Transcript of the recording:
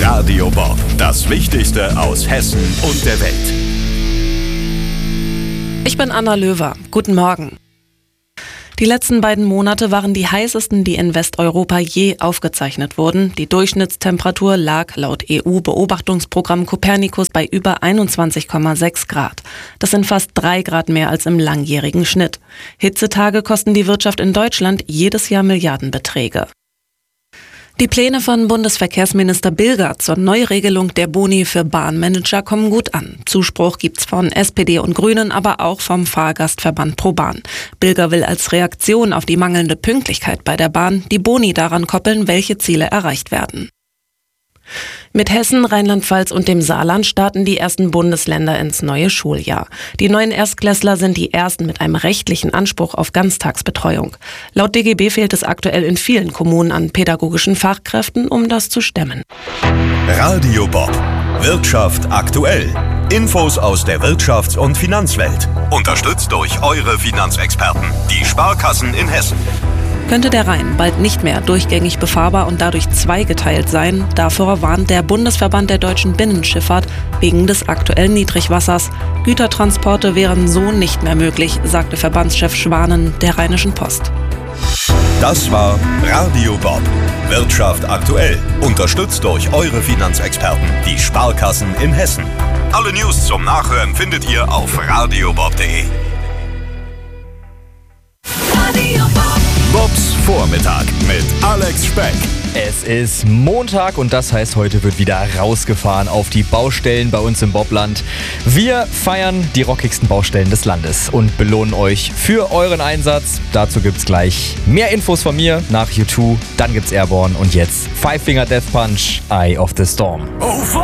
Radio Bob, das Wichtigste aus Hessen und der Welt. Ich bin Anna Löwer. Guten Morgen. Die letzten beiden Monate waren die heißesten, die in Westeuropa je aufgezeichnet wurden. Die Durchschnittstemperatur lag laut EU-Beobachtungsprogramm Copernicus bei über 21,6 Grad. Das sind fast 3 Grad mehr als im langjährigen Schnitt. Hitzetage kosten die Wirtschaft in Deutschland jedes Jahr Milliardenbeträge. Die Pläne von Bundesverkehrsminister Bilger zur Neuregelung der Boni für Bahnmanager kommen gut an. Zuspruch gibt's von SPD und Grünen, aber auch vom Fahrgastverband ProBahn. Bilger will als Reaktion auf die mangelnde Pünktlichkeit bei der Bahn die Boni daran koppeln, welche Ziele erreicht werden. Mit Hessen, Rheinland-Pfalz und dem Saarland starten die ersten Bundesländer ins neue Schuljahr. Die neuen Erstklässler sind die ersten mit einem rechtlichen Anspruch auf Ganztagsbetreuung. Laut DGB fehlt es aktuell in vielen Kommunen an pädagogischen Fachkräften, um das zu stemmen. Radio Bob, Wirtschaft aktuell. Infos aus der Wirtschafts- und Finanzwelt. Unterstützt durch eure Finanzexperten, die Sparkassen in Hessen. Könnte der Rhein bald nicht mehr durchgängig befahrbar und dadurch zweigeteilt sein. Davor warnt der Bundesverband der deutschen Binnenschifffahrt wegen des aktuellen Niedrigwassers. Gütertransporte wären so nicht mehr möglich, sagte Verbandschef Schwanen der Rheinischen Post. Das war Radio Bob, Wirtschaft aktuell. Unterstützt durch eure Finanzexperten, die Sparkassen in Hessen. Alle News zum Nachhören findet ihr auf radiobob.de. Bobs Vormittag mit Alex Speck. Es ist Montag und das heißt, heute wird wieder rausgefahren auf die Baustellen bei uns im Bobland. Wir feiern die rockigsten Baustellen des Landes und belohnen euch für euren Einsatz. Dazu gibt's gleich mehr Infos von mir nach U2, dann gibt's Airborne und jetzt Five Finger Death Punch, Eye of the Storm. Oh,